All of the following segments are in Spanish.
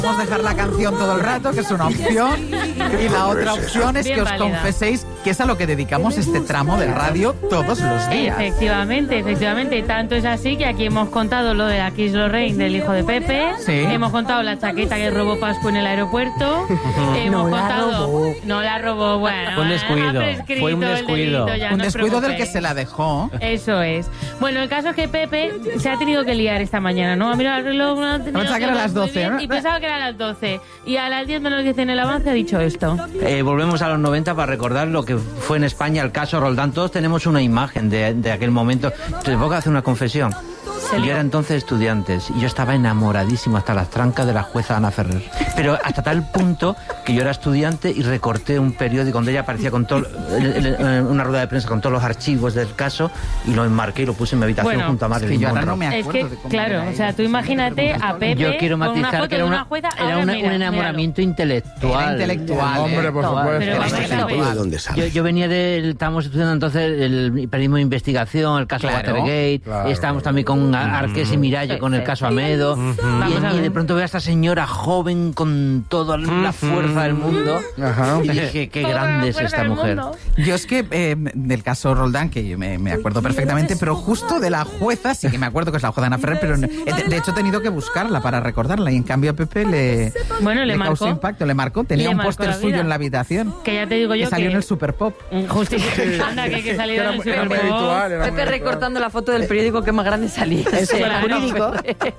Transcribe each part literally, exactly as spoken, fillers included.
Podemos dejar la canción todo el rato, que es una opción. Y la otra opción es Bien que os válida. confeséis que es a lo que dedicamos este tramo de radio todos los días. Efectivamente, efectivamente. Tanto es así que aquí hemos contado lo de la Kiss Lorraine del hijo de Pepe. Sí. Hemos contado la chaqueta que robó Pascu en el aeropuerto. Hemos No la contado. robó. No la robó, bueno. Fue un descuido, ha prescrito fue un el descuido. delito, ya, Un no os descuido del que preocupéis. se la dejó. Eso es. Bueno, el caso es que Pepe se ha tenido que liar esta mañana, ¿no? Ha mirado el reloj, no ha tenido Pensaba que que era ver las muy doce, bien ¿no? Y pensaba que eran las doce. Y a las diez menos diez en el avance ha dicho esto. Eh, volvemos a los noventa para recordar lo que fue en España el caso Roldán. Todos tenemos una imagen de, de aquel momento. Te puedo hacer una confesión. Yo era entonces estudiante y yo estaba enamoradísimo hasta las trancas de la jueza Ana Ferrer. Pero hasta tal punto que yo era estudiante y recorté un periódico donde ella aparecía con todo, el- el- una rueda de prensa con todos los archivos del caso y lo enmarqué y lo puse en mi habitación Bueno, junto a Es Marilyn que yo ahora Monroe. no me Es acuerdo que, de cómo claro, era o sea, ella. tú imagínate a Pepe Yo quiero con una matizar foto que era, de una, una jueza. era Ahora una- mira, un enamoramiento intelectual. Era intelectual, ¿eh? Hombre, por No, supuesto. pero vamos Era a ver. intelectual. ¿De dónde Yo, sale? yo venía del... Estábamos estudiando entonces el periodismo de investigación, el caso Claro, Watergate. claro. Estábamos también con Ar- Arqués y Miralle, con el caso Amedo. Vamos a Y, y de ver. pronto veo a esta señora joven con toda la fuerza del mundo. Ajá. Y dije, qué Toda la grande es fuerza esta del mujer. mundo. Yo es que eh, del caso Roldán, que yo me, me acuerdo perfectamente, pero justo de la jueza, sí que me acuerdo que es la jueza Ana Ferrer, pero no- de, de hecho he tenido que buscarla para recordarla y en cambio a Pepe le, Bueno, le causó marcó. impacto, le marcó, tenía Le un marcó póster la suyo vida. en la habitación Que ya te digo que yo salió que... en el Super Pop. Justicia. Anda, que, que salió Era, en el era muy Super Bowl. habitual. Era muy Pepe habitual. recortando la foto del periódico que más grande salía. Eso El era, ¿no? jurídico.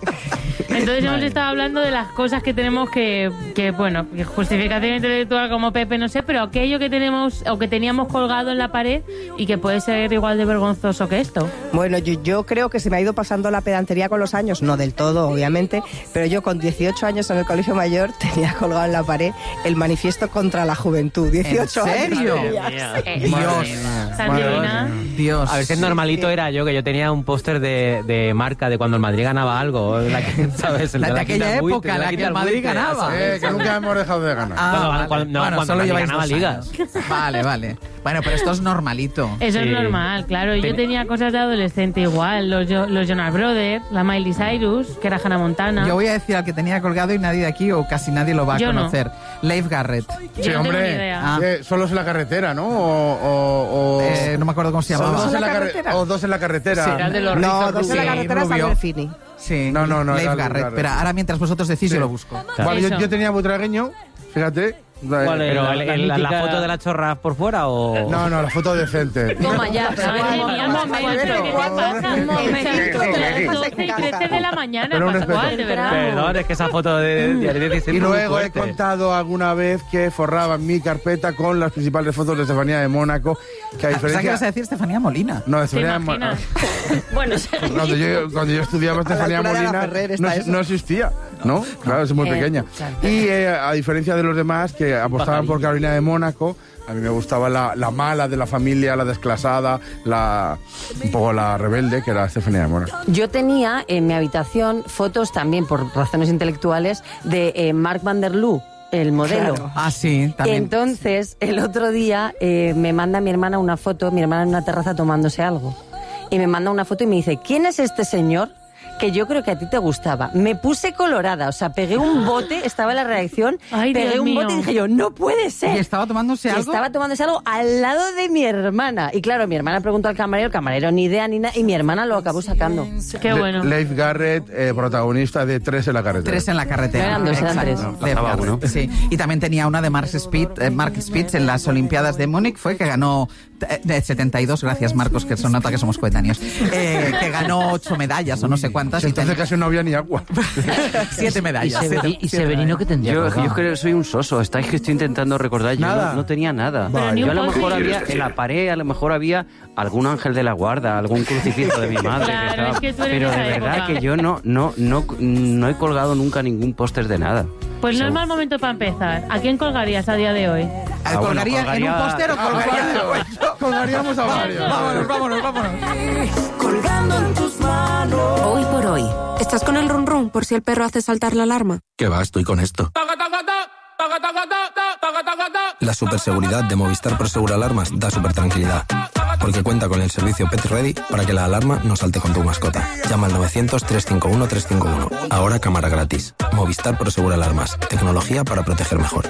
Entonces hemos estado hablando de las cosas que tenemos que, que bueno, que justificación intelectual como Pepe, no sé, pero aquello que tenemos o que teníamos colgado en la pared y que puede ser igual de vergonzoso que esto. Bueno, yo, yo creo que se me ha ido pasando la pedantería con los años, no del todo, obviamente, pero yo con dieciocho años en el Colegio Mayor tenía colgado en la pared el manifiesto contra la juventud. dieciocho ¿En serio? años. Eh, Dios, Santivina. Dios. A ver, qué normalito era yo, que yo tenía un póster de, de marca de cuando el Madrid ganaba algo. La, que, ¿sabes? El La de de la aquella quita el buitre, época, la que quita el Madrid buitre, ganaba. ¿sabes? Eh, que nunca hemos dejado de ganar. Ah, Cuando- vale. cuando- no, bueno, cuando solo Madrid lleváis ganaba dos ligas. años. Vale, vale. Bueno, pero esto es normalito. Eso Sí. es normal, claro. Yo Ten- tenía cosas de adolescente igual. Los, Jo- los Jonas Brothers, la Miley Cyrus, que era Hannah Montana. Yo voy a decir al que tenía colgado y nadie de aquí o casi nadie lo va a Yo no. conocer. Leif Garrett. Yo Sí, no tengo hombre. ni idea. Ah. Eh, solos en la carretera, ¿no? O, o, o- Eh, no me acuerdo cómo se o llamaba. dos en la la carre- carretera? o dos en la carretera. Era de los No, rizos dos en la Sí, carretera es rubio. Delfini. Sí, No, no, no, Leif era Leif Garrett. Garrett. Pero ahora mientras vosotros decís, Sí. yo lo busco. Vale, yo, Eso. yo tenía butragueño, fíjate. ¿Cuál es? Pero La- el- la el- la, mítica- foto de la chorra por fuera o... No, no, la foto decente. Toma ya. Madre mía, un momento, ¿qué te pasa? Un momento, Son que las dejas doce en y casa. trece de la mañana, Pero un Pascual, respeto. de verdad. Perdón, es que esa foto de diario diecisiete Y es muy luego he fuerte. contado alguna vez que forraba mi carpeta con las principales fotos de Estefanía de Mónaco, que a Ah, pensaba que ibas a diferencia... decir Estefanía Molina. No, ¿Te Estefanía de imaginas? Mónaco. Bueno, Cuando yo, cuando yo estudiaba A la Estefanía altura de Ana Molina, Ferrer no, está eso. no existía, ¿no? Claro, es muy Eh, pequeña. claro. Y eh, a diferencia de los demás que apostaban por Carolina de Mónaco, a mí me gustaba la, la mala de la familia, la desclasada, la un poco la rebelde, que era Estefanía de Mónaco. yo tenía en mi habitación fotos también, por razones intelectuales, de eh, Mark Van der Loo, el modelo. Claro. Ah, sí, también. Entonces, el otro día eh, me manda mi hermana una foto, mi hermana en una terraza tomándose algo. Y me manda una foto y me dice, ¿quién es este señor? Que yo creo que a ti te gustaba. Me puse colorada, o sea, pegué un bote, estaba en la redacción, Ay, pegué Dios un mío. bote y dije yo, no puede ser. ¿Y estaba tomándose Y algo? estaba tomándose algo al lado de mi hermana. Y claro, mi hermana preguntó al camarero, el camarero ni idea ni nada, y mi hermana lo acabó sacando. Qué bueno. Le- Leif Garrett, eh, protagonista de Tres en la carretera. Tres en la carretera. No eran dos, eran Exacto. tres. Leif Garrett, sí. Y también tenía una de Mark Spitz, eh, Mark Spitz en las Olimpiadas de Múnich, fue que ganó eh, de setenta y dos, gracias Marcos, que se nota que somos coetáneos, eh, que ganó ocho medallas o no sé cuántas. Y Entonces tenía casi no había ni agua. siete ¿Y, medallas. Seve- siete- y- y siete Severino qué tendría? Yo, colgado? yo creo que soy un soso. Estáis que estoy intentando recordar. Yo Nada. no, no tenía nada. Pero ni Yo a un lo mejor post-it. había, en la pared, a lo mejor había algún ángel de la guarda, algún crucifijo de mi madre. Claro, que estaba- es que tú eres Pero de de esa verdad época. que yo no, no, no, no he colgado nunca ningún póster de nada. Pues no So- es mal momento para empezar. ¿A quién colgarías a día de hoy? Eh, Ah, bueno, ¿Colgaría en un colgaría- póster o Ah, colgaría? varios. Colgaríamos a varios. Vámonos, vámonos, vámonos. Hoy por hoy. ¿Estás con el run run por si el perro hace saltar la alarma? Que va, estoy con esto. La superseguridad de Movistar Prosegur Alarmas da super tranquilidad. porque cuenta con el servicio Pet Ready para que la alarma no salte con tu mascota. Llama al novecientos, trescientos cincuenta y uno, trescientos cincuenta y uno. Ahora cámara gratis. Movistar Prosegur Alarmas. Tecnología para proteger mejor.